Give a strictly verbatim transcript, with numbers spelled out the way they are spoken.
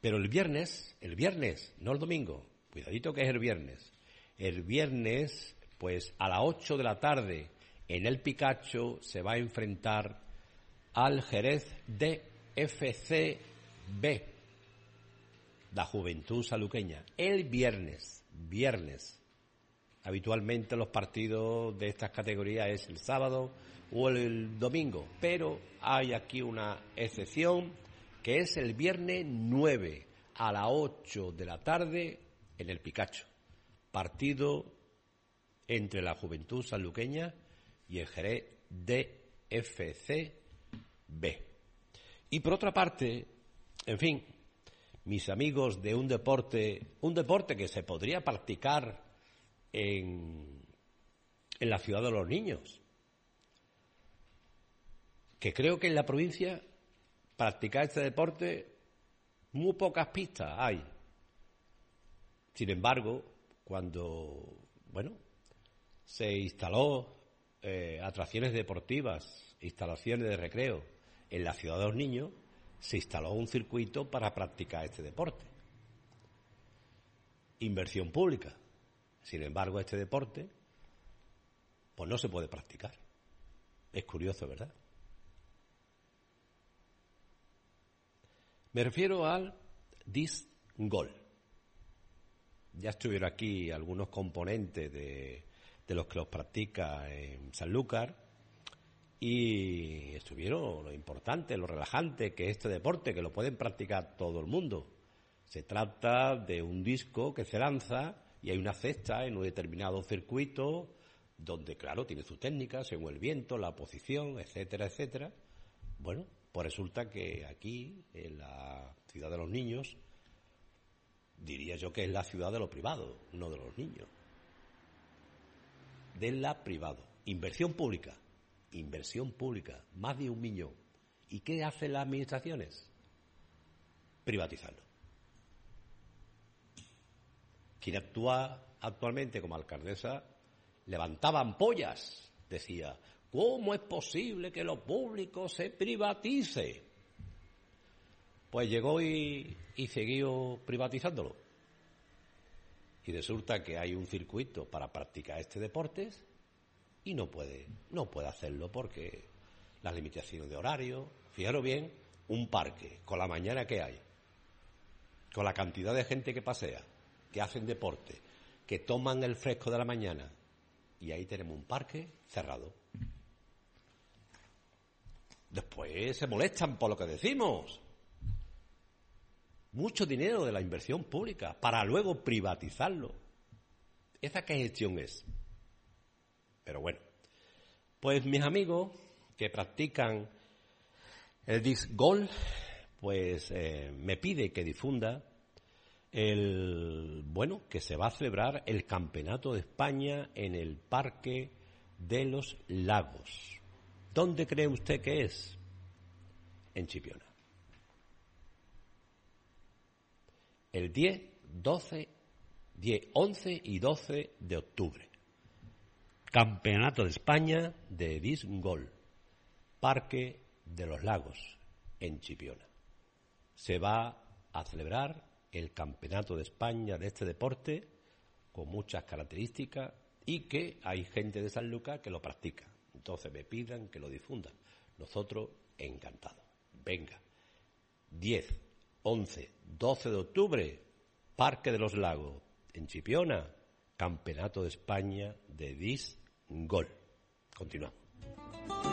Pero el viernes, el viernes, no el domingo, cuidadito que es el viernes. El viernes, pues a las ocho de la tarde, en el Picacho se va a enfrentar al Jerez D F C B, la Juventud Sanluqueña. El viernes, viernes. Habitualmente los partidos de estas categorías es el sábado o el domingo, pero hay aquí una excepción, que es el viernes nueve a las ocho de la tarde en el Picacho. Partido entre la Juventud Sanluqueña y el Jerez D F C B. Y por otra parte, en fin, mis amigos de un deporte, un deporte que se podría practicar en, en la ciudad de los niños, que creo que en la provincia practicar este deporte muy pocas pistas hay. Sin embargo, cuando, bueno, se instaló eh, atracciones deportivas, instalaciones de recreo en la ciudad de los niños, se instaló un circuito para practicar este deporte. Inversión pública. Sin embargo, este deporte, pues no se puede practicar. Es curioso, ¿verdad? Me refiero al disc golf. Ya estuvieron aquí algunos componentes de, de los que los practica en Sanlúcar y estuvieron lo importante, lo relajante que es este deporte, que lo pueden practicar todo el mundo. Se trata de un disco que se lanza y hay una cesta en un determinado circuito donde, claro, tiene su técnica, según el viento, la posición, etcétera, etcétera. Bueno, pues resulta que aquí, en la ciudad de los niños, diría yo que es la ciudad de lo privado, no de los niños. De la privado. Inversión pública. Inversión pública. Más de un millón. ¿Y qué hacen las administraciones? Privatizarlo. Quien actúa actualmente como alcaldesa levantaba ampollas. Decía, ¿cómo es posible que lo público se privatice? Pues llegó y, y siguió privatizándolo. Y resulta que hay un circuito para practicar este deporte y no puede, no puede hacerlo porque las limitaciones de horario. Fijaros bien, un parque, con la mañana que hay, con la cantidad de gente que pasea, que hacen deporte, que toman el fresco de la mañana, y ahí tenemos un parque cerrado. Después se molestan por lo que decimos. Mucho dinero de la inversión pública para luego privatizarlo. ¿Esa qué gestión es? Pero bueno, pues mis amigos que practican el disc golf, pues eh, me pide que difunda el, bueno, que se va a celebrar el Campeonato de España en el Parque de los Lagos. ¿Dónde cree usted que es? En Chipiona. El diez, doce, diez, once y doce de octubre. Campeonato de España de disc golf, Parque de los Lagos, en Chipiona. Se va a celebrar el Campeonato de España de este deporte con muchas características y que hay gente de Sanlúcar que lo practica. Entonces me pidan que lo difundan. Nosotros encantados. Venga, diez, once, doce de octubre, Parque de los Lagos, en Chipiona, Campeonato de España de disc golf. Continuamos.